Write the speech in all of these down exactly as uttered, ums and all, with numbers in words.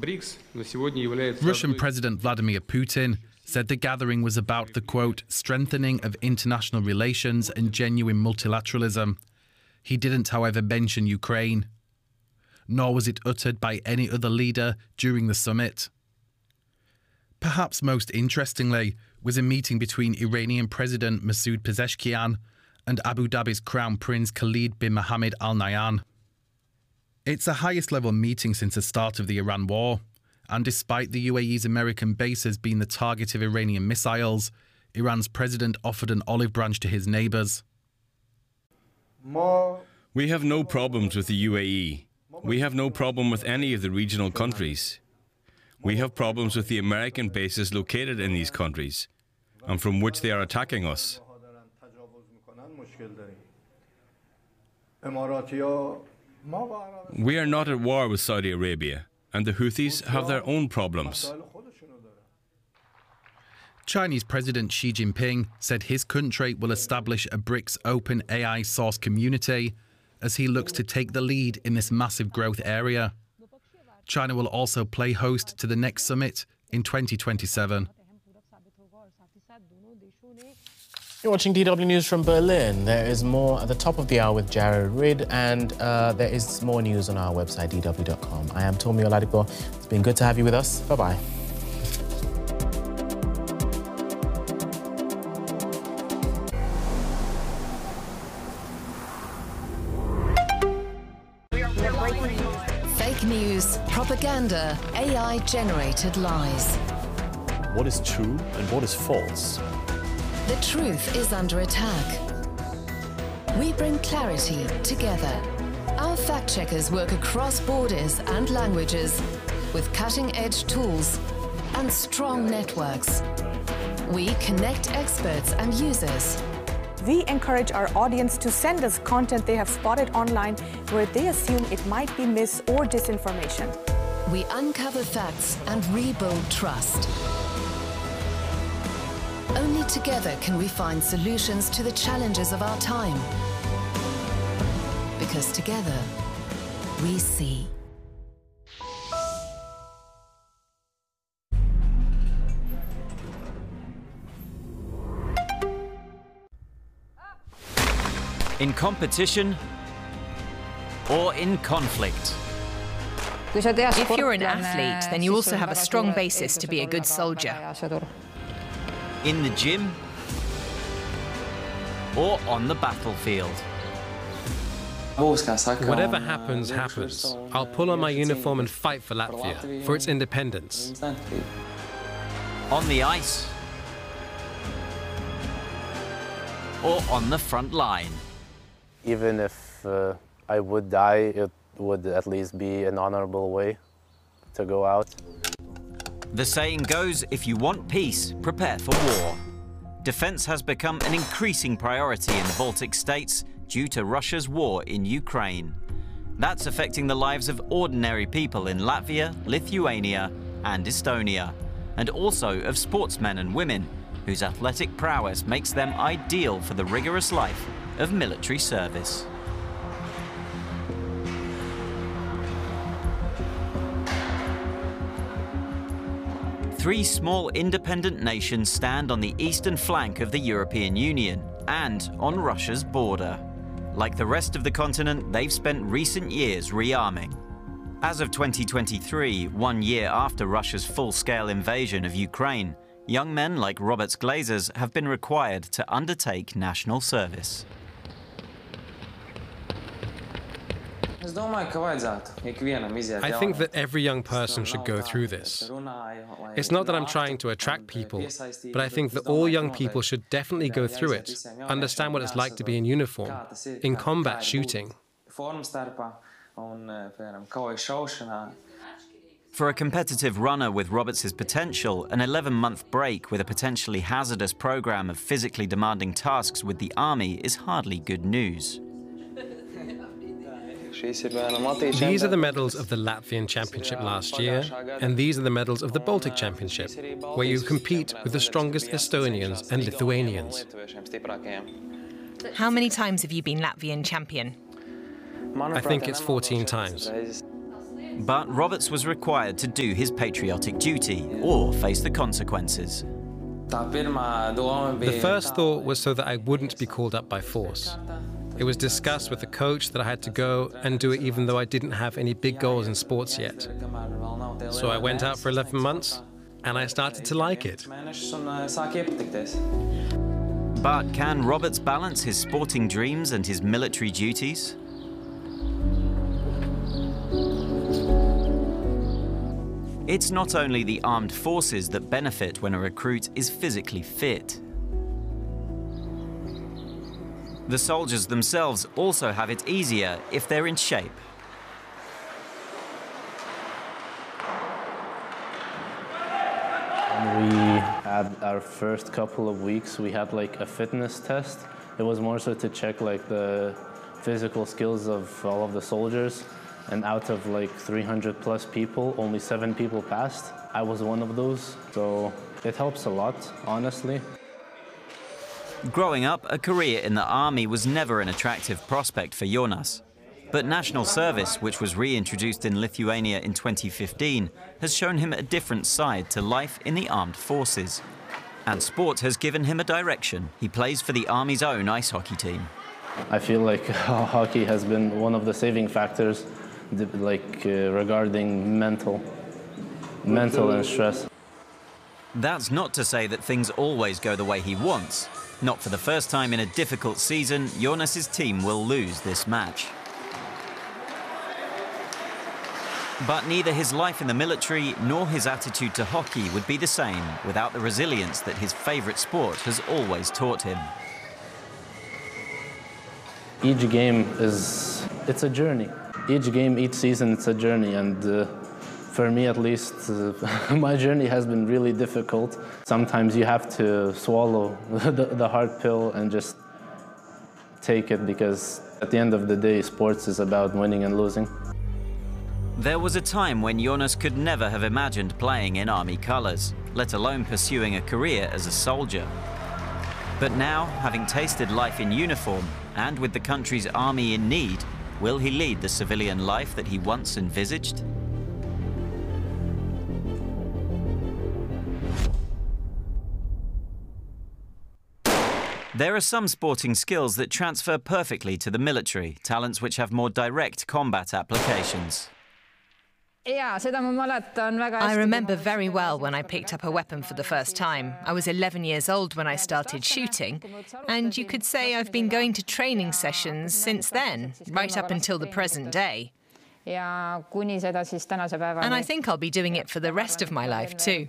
Russian President Vladimir Putin said the gathering was about the, quote, strengthening of international relations and genuine multilateralism. He didn't, however, mention Ukraine. Nor was it uttered by any other leader during the summit. Perhaps most interestingly was a meeting between Iranian President Masoud Pezeshkian and Abu Dhabi's Crown Prince Khalid bin Mohammed Al Nahyan. It's the highest level meeting since the start of the Iran war, and despite the U A E's American bases being the target of Iranian missiles, Iran's president offered an olive branch to his neighbours. We have no problems with the U A E. We have no problem with any of the regional countries. We have problems with the American bases located in these countries, and from which they are attacking us. We are not at war with Saudi Arabia, and the Houthis have their own problems. Chinese President Xi Jinping said his country will establish a BRICS open A I source community as he looks to take the lead in this massive growth area. China will also play host to the next summit in twenty twenty-seven. You're watching D W News from Berlin. There is more at the top of the hour with Jared Reid, and uh, there is more news on our website, D W dot com. I am Tomi Oladipo. It's been good to have you with us. Bye-bye. Fake news, propaganda, A I-generated lies. What is true and what is false? The truth is under attack. We bring clarity together. Our fact-checkers work across borders and languages with cutting-edge tools and strong networks. We connect experts and users. We encourage our audience to send us content they have spotted online where they assume it might be mis- or disinformation. We uncover facts and rebuild trust. Only together can we find solutions to the challenges of our time. Because together, we see. In competition or in conflict. If you're an athlete, then you also have a strong basis to be a good soldier. In the gym or on the battlefield. Whatever happens, happens. I'll pull on my uniform and fight for Latvia, for its independence. On the ice or on the front line. Even if uh, I would die, it would at least be an honorable way to go out. The saying goes, if you want peace, prepare for war. Defense has become an increasing priority in the Baltic states due to Russia's war in Ukraine. That's affecting the lives of ordinary people in Latvia, Lithuania, and Estonia, and also of sportsmen and women whose athletic prowess makes them ideal for the rigorous life of military service. Three small independent nations stand on the eastern flank of the European Union and on Russia's border. Like the rest of the continent, they've spent recent years rearming. As of twenty twenty-three, one year after Russia's full-scale invasion of Ukraine, young men like Robert Glazers have been required to undertake national service. I think that every young person should go through this. It's not that I'm trying to attract people, but I think that all young people should definitely go through it, understand what it's like to be in uniform, in combat shooting. For a competitive runner with Roberts' potential, an eleven-month break with a potentially hazardous program of physically demanding tasks with the army is hardly good news. These are the medals of the Latvian Championship last year, and these are the medals of the Baltic Championship, where you compete with the strongest Estonians and Lithuanians. How many times have you been Latvian champion? I think it's fourteen times. But Roberts was required to do his patriotic duty or face the consequences. The first thought was so that I wouldn't be called up by force. It was discussed with the coach that I had to go and do it even though I didn't have any big goals in sports yet. So I went out for eleven months and I started to like it. But can Roberts balance his sporting dreams and his military duties? It's not only the armed forces that benefit when a recruit is physically fit. The soldiers themselves also have it easier if they're in shape. When we had our first couple of weeks, we had like a fitness test. It was more so to check like the physical skills of all of the soldiers. And out of like three hundred plus people, only seven people passed. I was one of those, so it helps a lot, honestly. Growing up, a career in the army was never an attractive prospect for Jonas. But national service, which was reintroduced in Lithuania in twenty fifteen, has shown him a different side to life in the armed forces. And sport has given him a direction. He plays for the army's own ice hockey team. I feel like hockey has been one of the saving factors, like uh, regarding mental, mental and stress. That's not to say that things always go the way he wants. Not for the first time in a difficult season, Jonas's team will lose this match. But neither his life in the military nor his attitude to hockey would be the same without the resilience that his favourite sport has always taught him. Each game is, it's a journey. Each game, each season, it's a journey, and uh, for me at least, uh, my journey has been really difficult. Sometimes you have to swallow the, the hard pill and just take it, because at the end of the day, sports is about winning and losing. There was a time when Jonas could never have imagined playing in army colours, let alone pursuing a career as a soldier. But now, having tasted life in uniform, and with the country's army in need, will he lead the civilian life that he once envisaged? There are some sporting skills that transfer perfectly to the military, talents which have more direct combat applications. I remember very well when I picked up a weapon for the first time. I was eleven years old when I started shooting, and you could say I've been going to training sessions since then, right up until the present day. And I think I'll be doing it for the rest of my life too.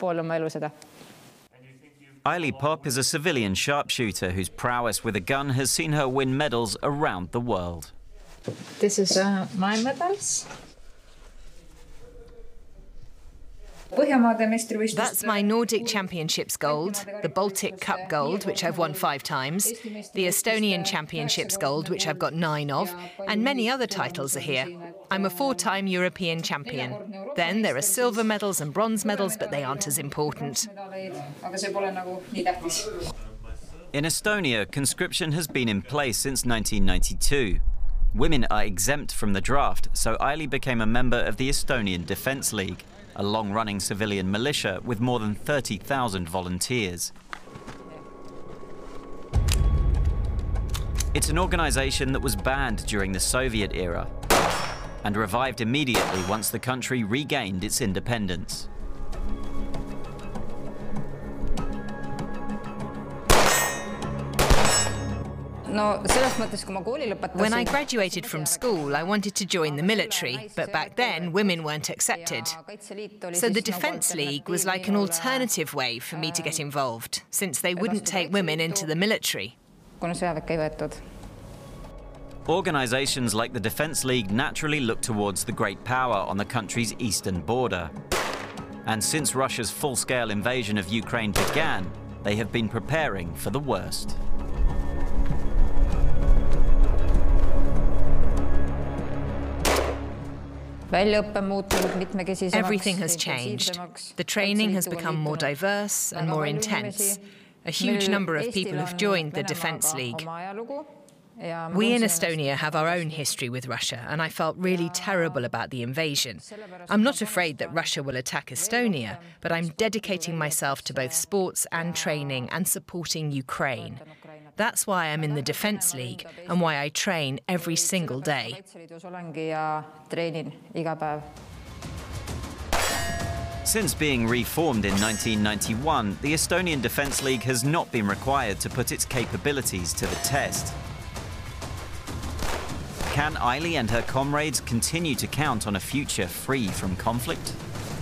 Aili Popp is a civilian sharpshooter whose prowess with a gun has seen her win medals around the world. This is uh, my medals. That's my Nordic Championships gold, the Baltic Cup gold, which I've won five times, the Estonian Championships gold, which I've got nine of, and many other titles are here. I'm a four-time European champion. Then there are silver medals and bronze medals, but they aren't as important. In Estonia, conscription has been in place since nineteen ninety-two. Women are exempt from the draft, so Aili became a member of the Estonian Defence League, a long-running civilian militia with more than thirty thousand volunteers. It's an organisation that was banned during the Soviet era and revived immediately once the country regained its independence. When I graduated from school, I wanted to join the military, but back then women weren't accepted. So the Defence League was like an alternative way for me to get involved, since they wouldn't take women into the military. Organisations like the Defence League naturally look towards the great power on the country's eastern border. And since Russia's full-scale invasion of Ukraine began, they have been preparing for the worst. Everything has changed. The training has become more diverse and more intense. A huge number of people have joined the Defence League. We in Estonia have our own history with Russia, and I felt really terrible about the invasion. I'm not afraid that Russia will attack Estonia, but I'm dedicating myself to both sports and training and supporting Ukraine. That's why I'm in the Defence League and why I train every single day. Since being reformed in nineteen ninety-one, the Estonian Defence League has not been required to put its capabilities to the test. Can Aili and her comrades continue to count on a future free from conflict?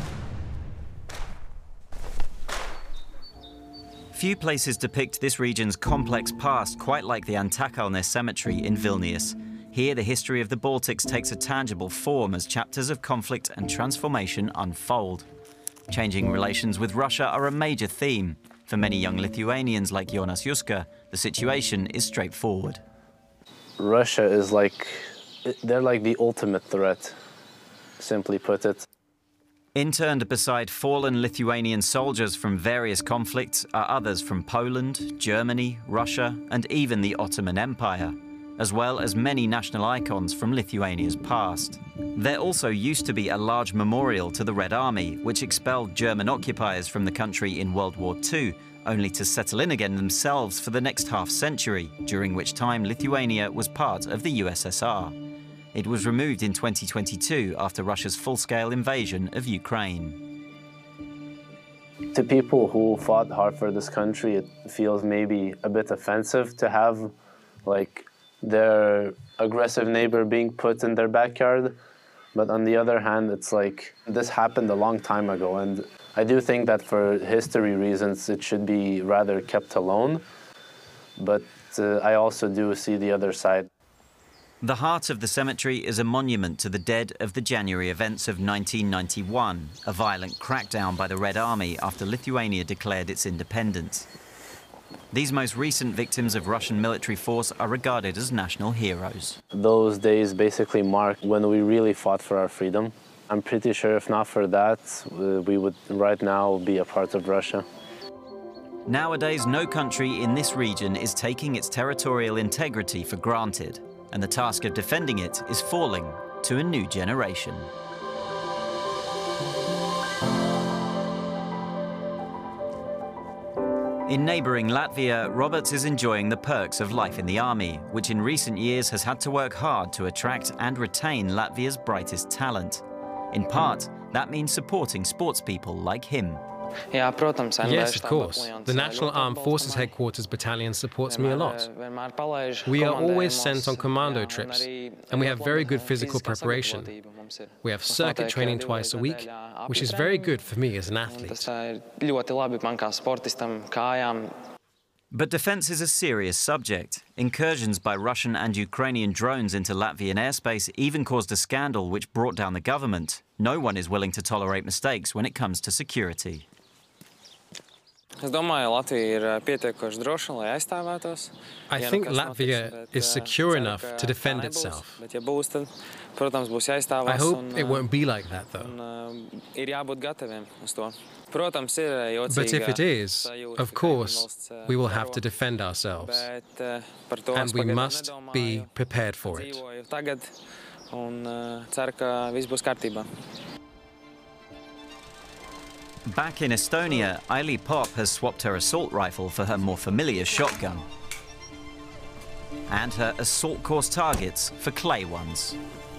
Few places depict this region's complex past quite like the Antakalnis cemetery in Vilnius. Here, the history of the Baltics takes a tangible form as chapters of conflict and transformation unfold. Changing relations with Russia are a major theme. For many young Lithuanians like Jonas Juska, the situation is straightforward. Russia is like, they're like the ultimate threat, simply put it. Interned beside fallen Lithuanian soldiers from various conflicts are others from Poland, Germany, Russia, and even the Ottoman Empire, as well as many national icons from Lithuania's past. There also used to be a large memorial to the Red Army, which expelled German occupiers from the country in World War Two, only to settle in again themselves for the next half-century, during which time Lithuania was part of the U S S R. It was removed in twenty twenty-two after Russia's full-scale invasion of Ukraine. To people who fought hard for this country, it feels maybe a bit offensive to have, like, their aggressive neighbor being put in their backyard. But on the other hand, it's like, this happened a long time ago, and I do think that for history reasons, it should be rather kept alone. But uh, I also do see the other side. The heart of the cemetery is a monument to the dead of the January events of nineteen ninety-one, a violent crackdown by the Red Army after Lithuania declared its independence. These most recent victims of Russian military force are regarded as national heroes. Those days basically mark when we really fought for our freedom. I'm pretty sure if not for that, we would right now be a part of Russia. Nowadays, no country in this region is taking its territorial integrity for granted, and the task of defending it is falling to a new generation. In neighbouring Latvia, Roberts is enjoying the perks of life in the army, which in recent years has had to work hard to attract and retain Latvia's brightest talent. In part, that means supporting sportspeople like him. Yes, of course. The National Armed Forces Headquarters Battalion supports me a lot. We are always sent on commando trips, and we have very good physical preparation. We have circuit training twice a week, which is very good for me as an athlete. But defence is a serious subject. Incursions by Russian and Ukrainian drones into Latvian airspace even caused a scandal which brought down the government. No one is willing to tolerate mistakes when it comes to security. I think Latvia is secure enough to defend itself. I hope it won't be like that, though. But if it is, of course, we will have to defend ourselves. And we must be prepared for it. Back in Estonia, Aili Popp has swapped her assault rifle for her more familiar shotgun, and her assault course targets for clay ones.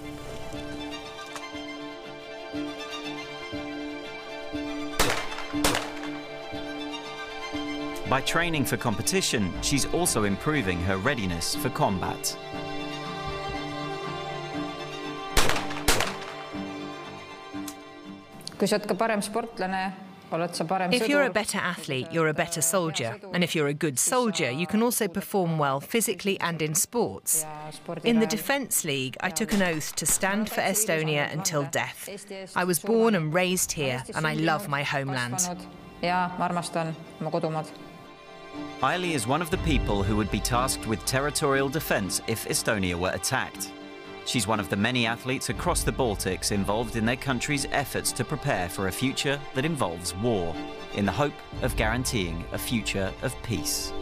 By training for competition, she's also improving her readiness for combat. If you're a better athlete, you're a better soldier. And if you're a good soldier, you can also perform well physically and in sports. In the Defence League, I took an oath to stand for Estonia until death. I was born and raised here, and I love my homeland. Aili is one of the people who would be tasked with territorial defence if Estonia were attacked. She's one of the many athletes across the Baltics involved in their country's efforts to prepare for a future that involves war, in the hope of guaranteeing a future of peace.